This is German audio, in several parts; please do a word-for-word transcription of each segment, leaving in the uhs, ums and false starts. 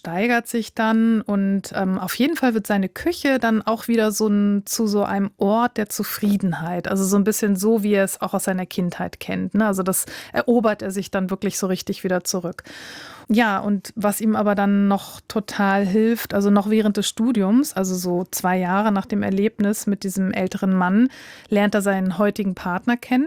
steigert sich dann und ähm, auf jeden Fall wird seine Küche dann auch wieder so ein, zu so einem Ort der Zufriedenheit. Also so ein bisschen so, wie er es auch aus seiner Kindheit kennt. Ne? Also das erobert er sich dann wirklich so richtig wieder zurück. Ja, und was ihm aber dann noch total hilft, also noch während des Studiums, also so zwei Jahre nach dem Erlebnis mit diesem älteren Mann, lernt er seinen heutigen Partner kennen.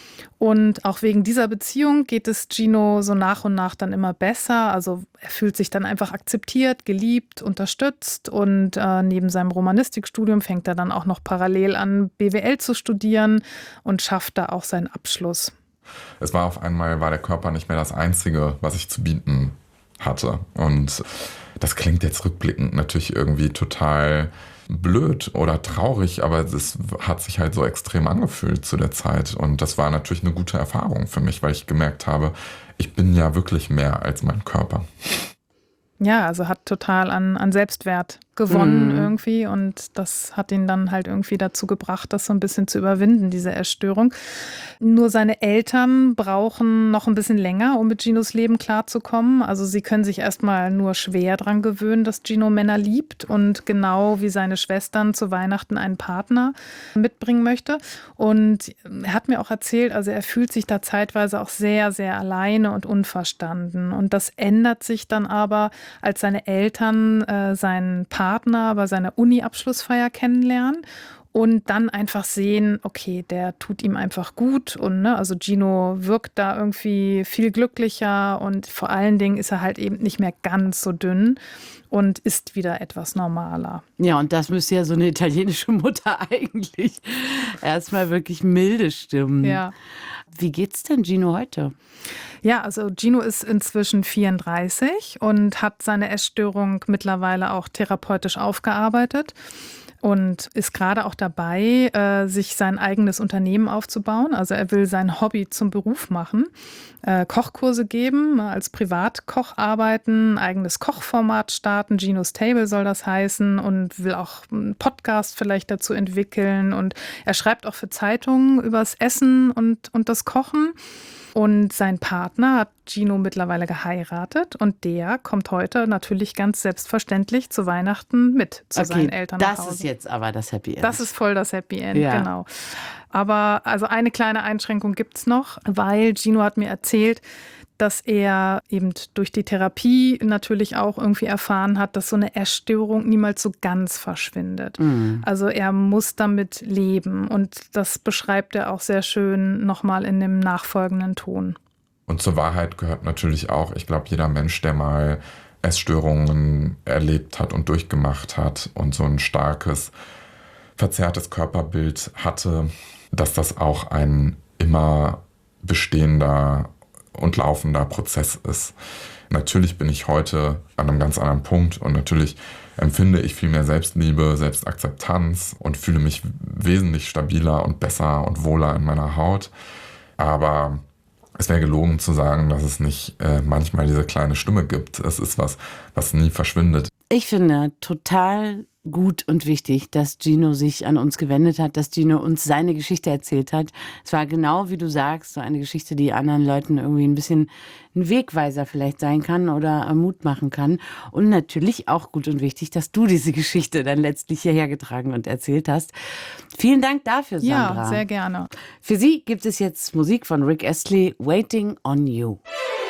Und auch wegen dieser Beziehung geht es Gino so nach und nach dann immer besser. Also er fühlt sich dann einfach akzeptiert, geliebt, unterstützt. Und äh, neben seinem Romanistikstudium fängt er dann auch noch parallel an, B W L zu studieren und schafft da auch seinen Abschluss. Es war auf einmal, war der Körper nicht mehr das Einzige, was ich zu bieten hatte. Und das klingt jetzt rückblickend natürlich irgendwie total blöd oder traurig, aber es hat sich halt so extrem angefühlt zu der Zeit. Und das war natürlich eine gute Erfahrung für mich, weil ich gemerkt habe, ich bin ja wirklich mehr als mein Körper. Ja, also hat total an, an Selbstwert gewonnen Mhm. irgendwie und das hat ihn dann halt irgendwie dazu gebracht, das so ein bisschen zu überwinden, diese Essstörung. Nur seine Eltern brauchen noch ein bisschen länger, um mit Ginos Leben klarzukommen. Also sie können sich erstmal nur schwer dran gewöhnen, dass Gino Männer liebt und genau wie seine Schwestern zu Weihnachten einen Partner mitbringen möchte. Und er hat mir auch erzählt, also er fühlt sich da zeitweise auch sehr, sehr alleine und unverstanden. Und das ändert sich dann aber, als seine Eltern äh, seinen Partner bei seiner Uni-Abschlussfeier kennenlernen und dann einfach sehen, okay, der tut ihm einfach gut und ne, also Gino wirkt da irgendwie viel glücklicher und vor allen Dingen ist er halt eben nicht mehr ganz so dünn und ist wieder etwas normaler. Ja, und das müsste ja so eine italienische Mutter eigentlich erstmal wirklich milde stimmen. Ja. Wie geht's denn Gino heute? Ja, also Gino ist inzwischen vierunddreißig und hat seine Essstörung mittlerweile auch therapeutisch aufgearbeitet und ist gerade auch dabei, äh, sich sein eigenes Unternehmen aufzubauen. Also er will sein Hobby zum Beruf machen, äh, Kochkurse geben, als Privatkoch arbeiten, ein eigenes Kochformat starten, Ginos Table soll das heißen und will auch einen Podcast vielleicht dazu entwickeln. Und er schreibt auch für Zeitungen übers Essen und, und das Kochen. Und sein Partner hat Gino mittlerweile geheiratet und der kommt heute natürlich ganz selbstverständlich zu Weihnachten mit zu seinen Eltern nach Hause. Das ist jetzt aber das Happy End. Das ist voll das Happy End, Ja. genau. Aber also eine kleine Einschränkung gibt's noch, weil Gino hat mir erzählt, dass er eben durch die Therapie natürlich auch irgendwie erfahren hat, dass so eine Essstörung niemals so ganz verschwindet. Mhm. Also er muss damit leben und das beschreibt er auch sehr schön nochmal in dem nachfolgenden Ton. Und zur Wahrheit gehört natürlich auch, ich glaube, jeder Mensch, der mal Essstörungen erlebt hat und durchgemacht hat und so ein starkes, verzerrtes Körperbild hatte, dass das auch ein immer bestehender und laufender Prozess ist. Natürlich bin ich heute an einem ganz anderen Punkt und natürlich empfinde ich viel mehr Selbstliebe, Selbstakzeptanz und fühle mich wesentlich stabiler und besser und wohler in meiner Haut. Aber es wäre gelogen zu sagen, dass es nicht äh, manchmal diese kleine Stimme gibt. Es ist was, was nie verschwindet. Ich finde total gut und wichtig, dass Gino sich an uns gewendet hat, dass Gino uns seine Geschichte erzählt hat. Es war genau, wie du sagst, so eine Geschichte, die anderen Leuten irgendwie ein bisschen ein Wegweiser vielleicht sein kann oder Mut machen kann. Und natürlich auch gut und wichtig, dass du diese Geschichte dann letztlich hierher getragen und erzählt hast. Vielen Dank dafür, Sandra. Ja, sehr gerne. Für Sie gibt es jetzt Musik von Rick Astley, Waiting on You.